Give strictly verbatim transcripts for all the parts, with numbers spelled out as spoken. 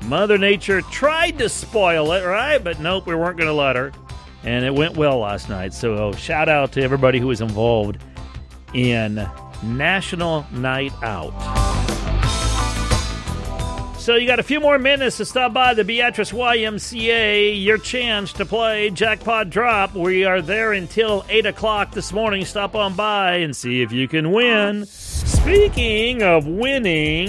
Mother Nature tried to spoil it, right? But nope, we weren't going to let her. And it went well last night. So shout out to everybody who was involved in National Night Out. So you got a few more minutes to stop by the Beatrice Y M C A. Your chance to play Jackpot Drop. We are there until eight o'clock this morning. Stop on by and see if you can win. Speaking of winning,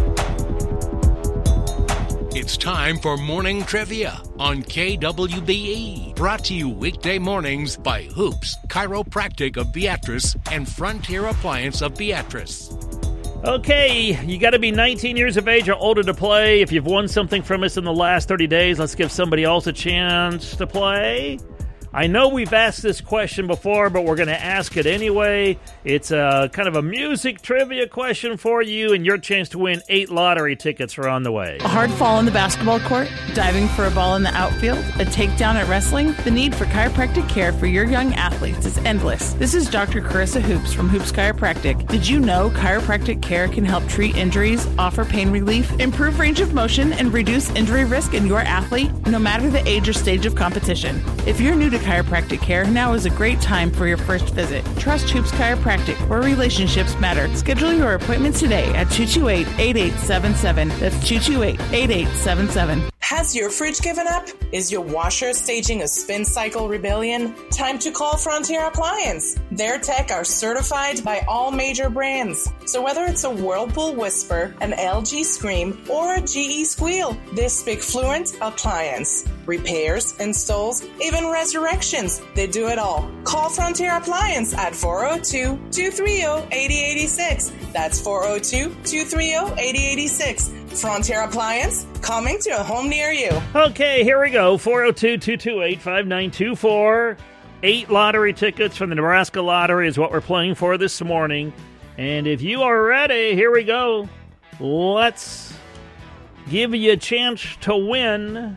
it's time for Morning Trivia on K W B E. Brought to you weekday mornings by Hoops, Chiropractic of Beatrice, and Frontier Appliance of Beatrice. Okay, you got to be nineteen years of age or older to play. If you've won something from us in the last thirty days, let's give somebody else a chance to play. I know we've asked this question before, but we're going to ask it anyway. It's a kind of a music trivia question for you, and your chance to win eight lottery tickets are on the way. A hard fall on the basketball court, diving for a ball in the outfield, a takedown at wrestling. The need for chiropractic care for your young athletes is endless. This is Doctor Carissa Hoops from Hoops Chiropractic. Did you know chiropractic care can help treat injuries, offer pain relief, improve range of motion, and reduce injury risk in your athlete, no matter the age or stage of competition? If you're new to chiropractic care, now is a great time for your first visit. Trust Hoops Chiropractic, where relationships matter. Schedule your appointment today at two two eight, eight eight seven seven. That's two two eight, eight eight seven seven. Has your fridge given up? Is your washer staging a spin cycle rebellion? Time to call Frontier Appliance. Their tech are certified by all major brands. So whether it's a Whirlpool Whisper, an L G Scream, or a G E Squeal, this big Fluent appliance. Repairs, installs, even resurrections. They do it all. Call Frontier Appliance at four oh two, two three oh, eight oh eight six. That's four oh two, two three oh, eight oh eight six. Frontier Appliance, coming to a home near you. Okay, here we go. four oh two, two two eight, five nine two four. Eight lottery tickets from the Nebraska Lottery is what we're playing for this morning. And if you are ready, here we go. Let's give you a chance to win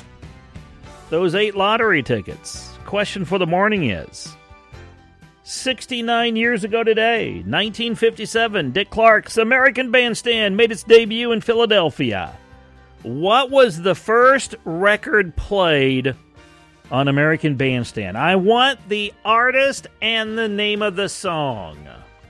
those eight lottery tickets. Question for the morning is, sixty-nine years ago today, nineteen fifty-seven, Dick Clark's American Bandstand made its debut in Philadelphia. What was the first record played on American Bandstand? I want the artist and the name of the song.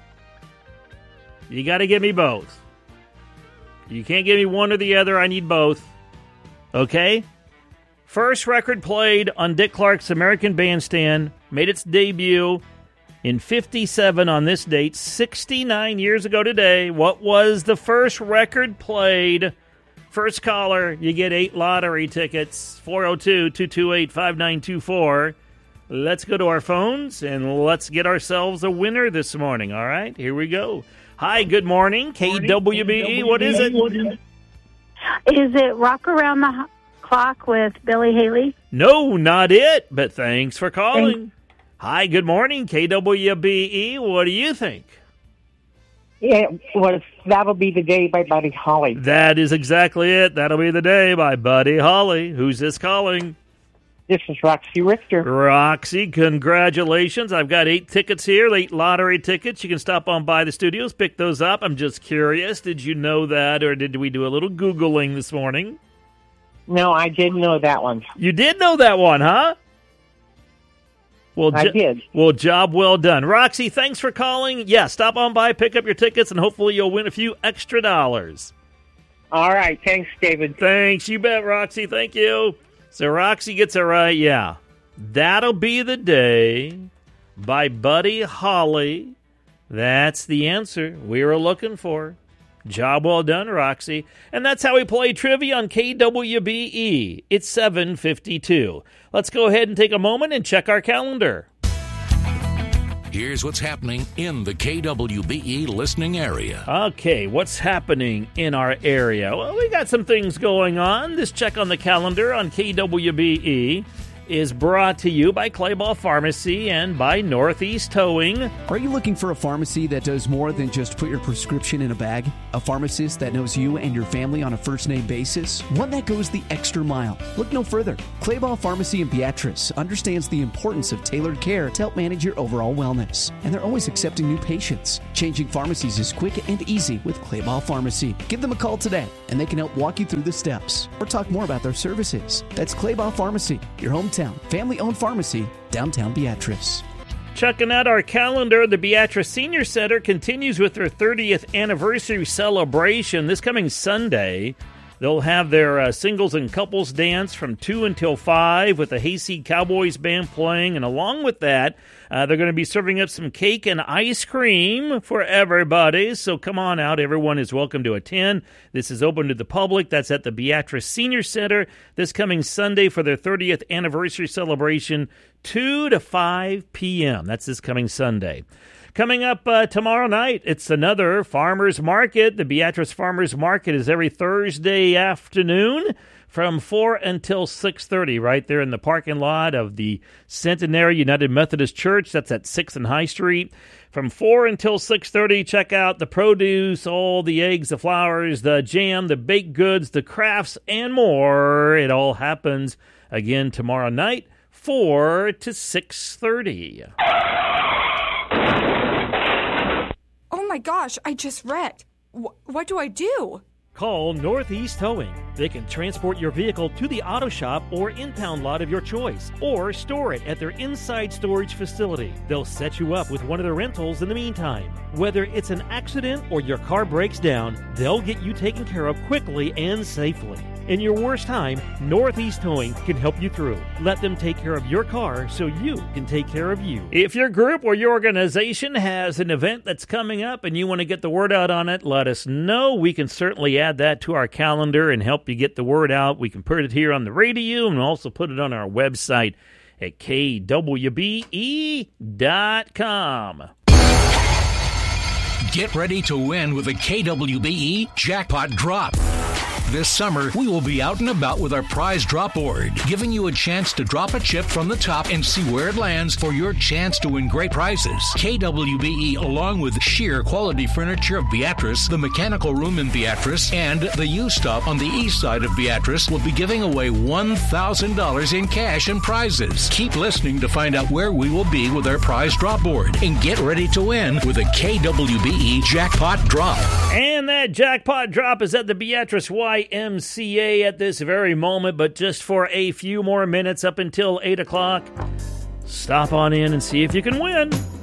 You got to give me both. You can't give me one or the other. I need both. Okay? First record played on Dick Clark's American Bandstand made its debut in fifty-seven on this date, sixty-nine years ago today. What was the first record played? First caller, you get eight lottery tickets, four oh two, two two eight, five nine two four. Let's go to our phones, and let's get ourselves a winner this morning, all right? Here we go. Hi, good morning, K W B E. What is it? Is it Rock Around the Clock with Billy Haley? No, not it, but thanks for calling. Thanks. Hi, good morning, K W B E. What do you think? Yeah, well, That'll Be the Day by Buddy Holly. That is exactly it. That'll Be the Day by Buddy Holly. Who's this calling? This is Roxy Richter. Roxy, congratulations. I've got eight tickets here, eight lottery tickets. You can stop on by the studios, pick those up. I'm just curious, did you know that, or did we do a little Googling this morning? No, I did know that one. You did know that one, huh? Well, I jo- did. Well, job well done. Roxy, thanks for calling. Yeah, stop on by, pick up your tickets, and hopefully you'll win a few extra dollars. All right. Thanks, David. Thanks. You bet, Roxy. Thank you. So Roxy gets it right. Yeah. That'll Be the Day by Buddy Holly. That's the answer we were looking for. Job well done, Roxy. And that's how we play trivia on K W B E. It's seven fifty-two. Let's go ahead and take a moment and check our calendar. Here's what's happening in the K W B E listening area. Okay, what's happening in our area? Well, we got some things going on. This check on the calendar on K W B E. is brought to you by Clayball Pharmacy and by Northeast Towing. Are you looking for a pharmacy that does more than just put your prescription in a bag? A pharmacist that knows you and your family on a first-name basis? One that goes the extra mile? Look no further. Clayball Pharmacy in Beatrice understands the importance of tailored care to help manage your overall wellness. And they're always accepting new patients. Changing pharmacies is quick and easy with Clayball Pharmacy. Give them a call today, and they can help walk you through the steps or talk more about their services. That's Clayball Pharmacy, your hometown family-owned pharmacy, downtown Beatrice. Checking out our calendar, the Beatrice Senior Center continues with their thirtieth anniversary celebration this coming Sunday. They'll have their uh, singles and couples dance from two until five with the Hayseed Cowboys band playing. And along with that, uh, they're going to be serving up some cake and ice cream for everybody. So come on out. Everyone is welcome to attend. This is open to the public. That's at the Beatrice Senior Center this coming Sunday for their thirtieth anniversary celebration, two to five p.m. That's this coming Sunday. Coming up uh, tomorrow night, it's another farmers market. The Beatrice Farmers Market is every Thursday afternoon from four until six thirty, right there in the parking lot of the Centenary United Methodist Church. That's at sixth and High Street. From four until six thirty, check out the produce, all the eggs, the flowers, the jam, the baked goods, the crafts, and more. It all happens again tomorrow night, four to six thirty. Oh my gosh, I just wrecked. W- what do I do? Call Northeast Towing. They can transport your vehicle to the auto shop or impound lot of your choice, or store it at their inside storage facility. They'll set you up with one of their rentals in the meantime. Whether it's an accident or your car breaks down, they'll get you taken care of quickly and safely. In your worst time, Northeast Towing can help you through. Let them take care of your car so you can take care of you. If your group or your organization has an event that's coming up and you want to get the word out on it, let us know. We can certainly add that to our calendar and help you get the word out. We can put it here on the radio and also put it on our website at K W B E dot com. Get ready to win with a K W B E Jackpot Drop. This summer, we will be out and about with our prize drop board, giving you a chance to drop a chip from the top and see where it lands for your chance to win great prizes. K W B E, along with Sheer Quality Furniture of Beatrice, the Mechanical Room in Beatrice, and the U-Stop on the east side of Beatrice, will be giving away one thousand dollars in cash and prizes. Keep listening to find out where we will be with our prize drop board, and get ready to win with a K W B E Jackpot Drop. And that jackpot drop is at the Beatrice Y M C A at this very moment, but just for a few more minutes up until eight o'clock. Stop on in and see if you can win.